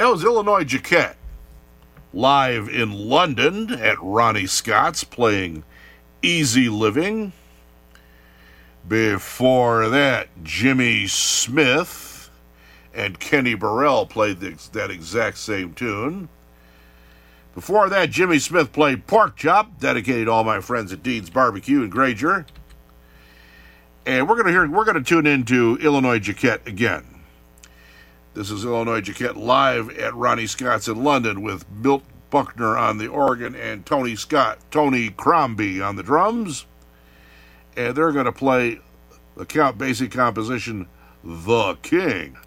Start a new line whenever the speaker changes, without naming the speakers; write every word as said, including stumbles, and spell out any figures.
that was Illinois Jacquet, live in London at Ronnie Scott's, playing Easy Living. Before that, Jimmy Smith and Kenny Burrell played the, that exact same tune. Before that, Jimmy Smith played Pork Chop, dedicated to all my friends at Dean's Barbecue in Granger. And we're going to hear, we're going to tune into Illinois Jacquet again. This is Illinois Jacquet live at Ronnie Scott's in London with Milt Buckner on the organ and Tony Scott, Tony Crombie on the drums. And they're going to play the Count Basie composition, The King.